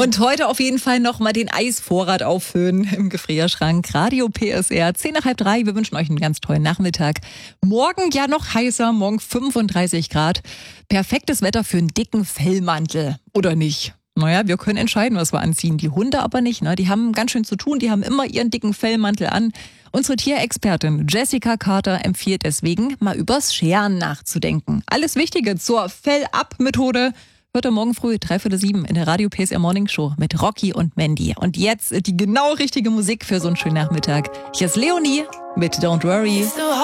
Und heute auf jeden Fall nochmal den Eisvorrat auffüllen im Gefrierschrank. Radio PSR, 2:30. Wir wünschen euch einen ganz tollen Nachmittag. Morgen ja noch heißer, morgen 35 Grad. Perfektes Wetter für einen dicken Fellmantel, oder nicht? Naja, wir können entscheiden, was wir anziehen. Die Hunde aber nicht, ne? Die haben ganz schön zu tun, die haben immer ihren dicken Fellmantel an. Unsere Tierexpertin Jessica Carter empfiehlt deswegen, mal übers Scheren nachzudenken. Alles Wichtige zur Fell-Ab-Methode hört ihr morgen früh 6:45 in der Radio PSR Morning Show mit Rocky und Mandy. Und jetzt die genau richtige Musik für so einen schönen Nachmittag. Hier ist Leonie mit Don't Worry.